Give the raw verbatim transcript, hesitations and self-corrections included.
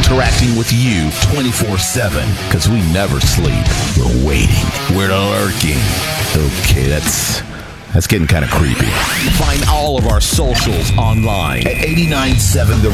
interacting with you twenty-four seven because we never sleep. We're waiting. We're lurking. Okay, that's that's getting kind of creepy. Find all of our socials online at eight nine seven the